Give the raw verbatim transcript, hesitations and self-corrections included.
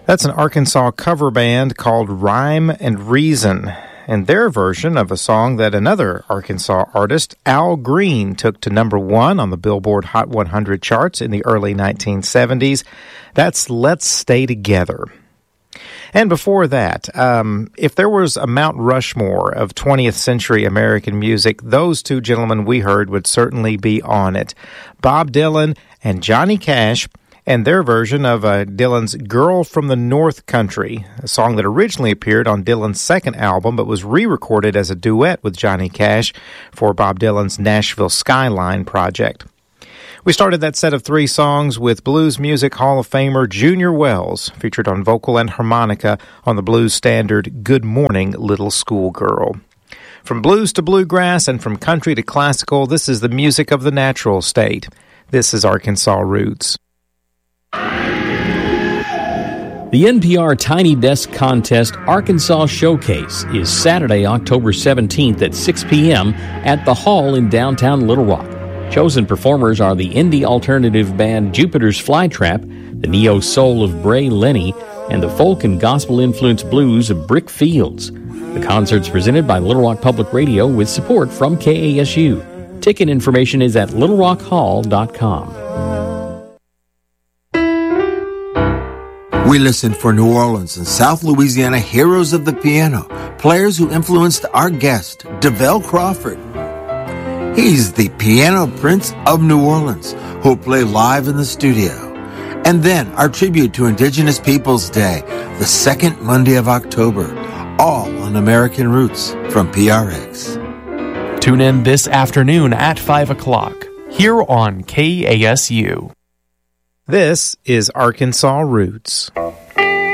That's an Arkansas cover band called Rhyme and Reason, and their version of a song that another Arkansas artist, Al Green, took to number one on the Billboard Hot one hundred charts in the early nineteen seventies. That's Let's Stay Together. And before that, um, if there was a Mount Rushmore of twentieth century American music, those two gentlemen we heard would certainly be on it. Bob Dylan and Johnny Cash, and their version of uh, Dylan's Girl from the North Country, a song that originally appeared on Dylan's second album but was re-recorded as a duet with Johnny Cash for Bob Dylan's Nashville Skyline project. We started that set of three songs with Blues Music Hall of Famer Junior Wells, featured on vocal and harmonica on the blues standard Good Morning Little Schoolgirl. From blues to bluegrass and from country to classical, this is the music of the natural state. This is Arkansas Roots. The N P R Tiny Desk Contest Arkansas Showcase is Saturday, October seventeenth at six p.m. at the Hall in downtown Little Rock. Chosen performers are the indie alternative band Jupiter's Flytrap, the neo-soul of Bray Lenny, and the folk and gospel-influenced blues of Brick Fields. The concert's presented by Little Rock Public Radio with support from K A S U. Ticket information is at little rock hall dot com. We listen for New Orleans and South Louisiana heroes of the piano, players who influenced our guest, DeVell Crawford. He's the piano prince of New Orleans, who'll play live in the studio. And then our tribute to Indigenous Peoples Day, the second Monday of October, all on American Roots from P R X. Tune in this afternoon at five o'clock, here on K A S U. This is Arkansas Roots.